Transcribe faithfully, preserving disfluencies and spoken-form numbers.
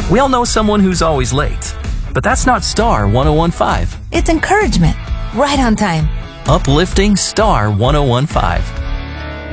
We all know someone who's always late. But that's not Star one oh one five. It's encouragement. Right on time. Uplifting Star one oh one five.